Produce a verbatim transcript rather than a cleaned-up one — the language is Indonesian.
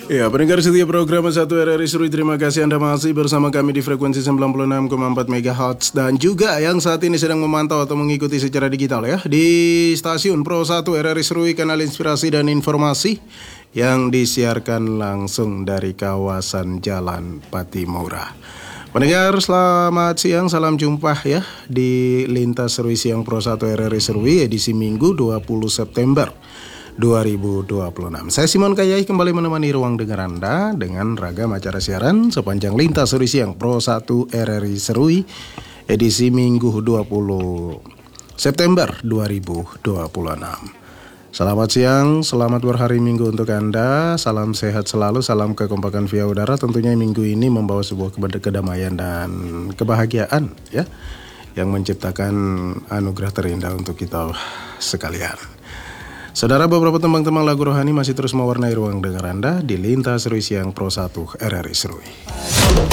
Ya, pendengar setia program satu R R I Serui, terima kasih Anda masih bersama kami di frekuensi sembilan puluh enam koma empat megahertz dan juga yang saat ini sedang memantau atau mengikuti secara digital ya di stasiun Pro satu R R I Serui, kanal inspirasi dan informasi yang disiarkan langsung dari kawasan Jalan Patimura. Pendengar, selamat siang, salam jumpa ya di Lintas Serui Siang Pro satu R R I Serui edisi Minggu dua puluh September dua ribu dua puluh enam. Saya Simon Kayai kembali menemani ruang dengar Anda dengan ragam acara siaran sepanjang Lintas Serui Siang Pro satu R R I Serui edisi Minggu dua puluh September dua ribu dua puluh enam. Selamat siang, selamat berhari Minggu untuk Anda. Salam sehat selalu, salam kekompakan via udara. Tentunya minggu ini membawa sebuah kedamaian dan kebahagiaan ya, yang menciptakan anugerah terindah untuk kita sekalian. Saudara, beberapa tembang-tembang lagu rohani masih terus mewarnai ruang dengar Anda di Lintas Serui Siang Pro satu R R I Serui.